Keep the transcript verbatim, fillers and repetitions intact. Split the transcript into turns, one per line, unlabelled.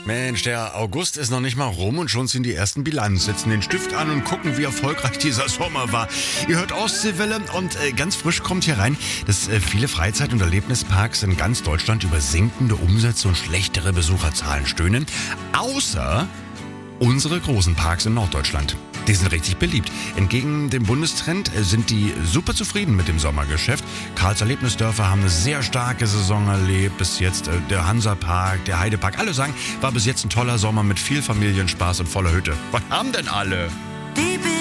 Mensch, der August ist noch nicht mal rum und schon ziehen die ersten Bilanz, setzen den Stift an und gucken, wie erfolgreich dieser Sommer war. Ihr hört Ostseewelle und äh, ganz frisch kommt hier rein, dass äh, viele Freizeit- und Erlebnisparks in ganz Deutschland über sinkende Umsätze und schlechtere Besucherzahlen stöhnen. Außer unsere großen Parks in Norddeutschland. Die sind richtig beliebt. Entgegen dem Bundestrend sind die super zufrieden mit dem Sommergeschäft. Karls Erlebnisdörfer haben eine sehr starke Saison erlebt. Bis jetzt äh, der Hansapark, der Heidepark. Alle sagen, war bis jetzt ein toller Sommer mit viel Familienspaß und voller Hütte. Was haben denn alle?